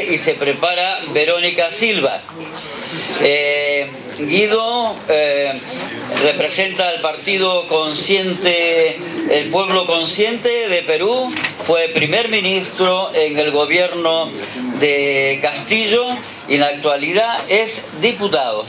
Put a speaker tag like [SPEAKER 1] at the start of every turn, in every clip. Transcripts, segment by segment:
[SPEAKER 1] y se prepara Verónica Silva. Guido representa al Partido Consciente, el Pueblo Consciente de Perú, fue primer ministro en el gobierno de Castillo y en la actualidad es diputado.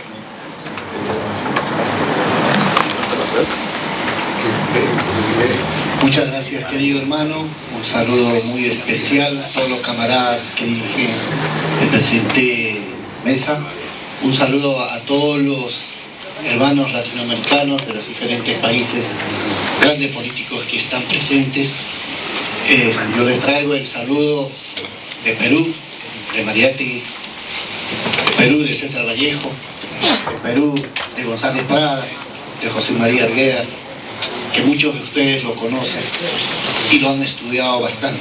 [SPEAKER 2] Muchas gracias, querido hermano. Un saludo muy especial a todos los camaradas que dirigen el presidente Mesa. Un saludo a todos los hermanos latinoamericanos de los diferentes países, grandes políticos que están presentes. Yo les traigo el saludo de Perú, de Mariátegui, de Perú, de César Vallejo, de Perú, de González Prada, de José María Arguedas, que muchos de ustedes lo conocen y lo han estudiado bastante.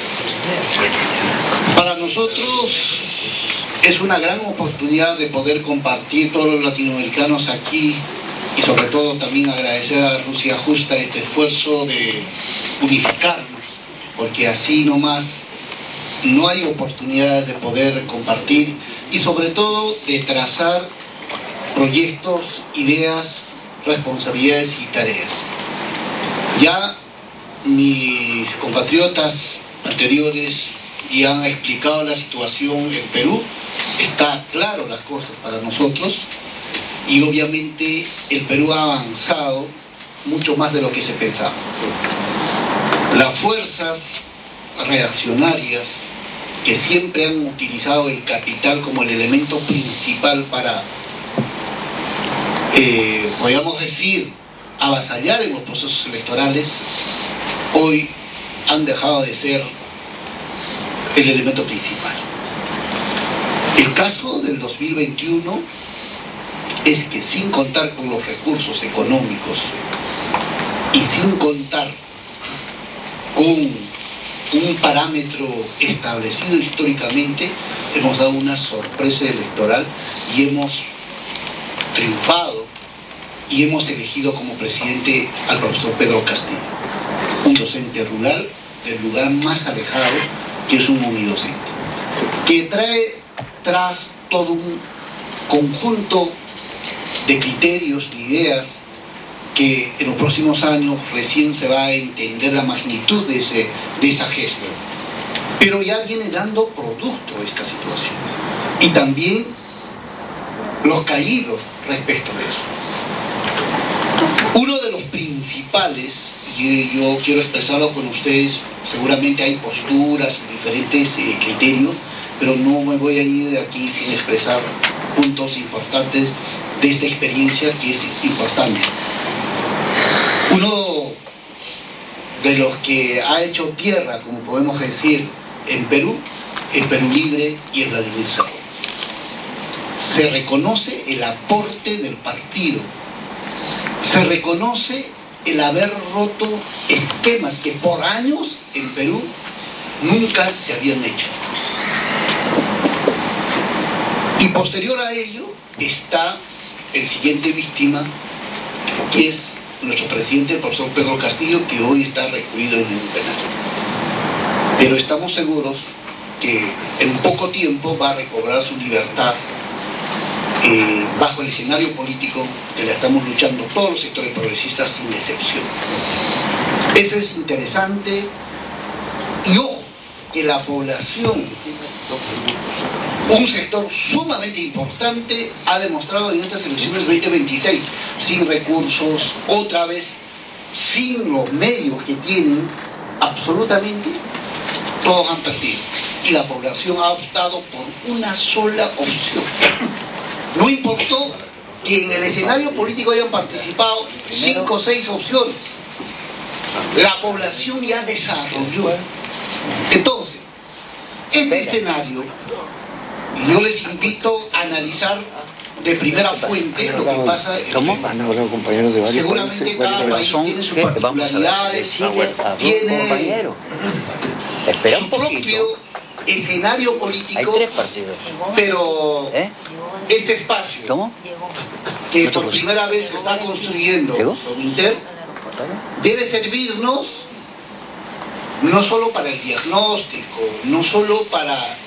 [SPEAKER 2] Para nosotros es una gran oportunidad de poder compartir todos los latinoamericanos aquí y sobre todo también agradecer a Rusia Justa este esfuerzo de unificarnos, porque así nomás no hay oportunidades de poder compartir y sobre todo de trazar proyectos, ideas, responsabilidades y tareas. Ya mis compatriotas anteriores ya han explicado la situación en Perú, está claro las cosas para nosotros y obviamente el Perú ha avanzado mucho más de lo que se pensaba. Las fuerzas reaccionarias que siempre han utilizado el capital como el elemento principal para, podríamos decir, avasallar en los procesos electorales, hoy han dejado de ser el elemento principal. El caso del 2021 es que sin contar con los recursos económicos y sin contar con un parámetro establecido históricamente, hemos dado una sorpresa electoral y hemos triunfado y hemos elegido como presidente al profesor Pedro Castillo, un docente rural del lugar más alejado, que es un unidocente, que trae tras todo un conjunto de criterios, de ideas, que en los próximos años recién se va a entender la magnitud de esa gesta. Pero ya viene dando producto esta situación. Y también los caídos respecto de eso. Uno de los principales, y yo quiero expresarlo con ustedes, seguramente hay posturas y diferentes criterios, pero no me voy a ir de aquí sin expresar puntos importantes de esta experiencia que es importante. Uno de los que ha hecho tierra, como podemos decir, en Perú, es Perú Libre y es Vladimir Cerrón. Se reconoce el aporte del partido, se reconoce el haber roto esquemas que por años en Perú nunca se habían hecho. Y posterior a ello está el siguiente víctima, que es nuestro presidente, el profesor Pedro Castillo, que hoy está recluido en un penal. Pero estamos seguros que en poco tiempo va a recobrar su libertad bajo el escenario político que le estamos luchando todos los sectores progresistas sin excepción. Eso es interesante y ojo, que la población, un sector sumamente importante, ha demostrado en estas elecciones 2026, sin recursos, otra vez, sin los medios que tienen, absolutamente todos han perdido. Y la población ha optado por una sola opción. No importó que en el escenario político hayan participado 5 o 6 opciones. La población ya desarrolló. Entonces, este escenario, yo les invito a analizar de primera fuente lo que pasa en Perú. Seguramente cada país tiene sus particularidades, tiene su propio escenario político, pero este espacio que por primera vez se está construyendo Prominter debe servirnos no solo para el diagnóstico, no solo para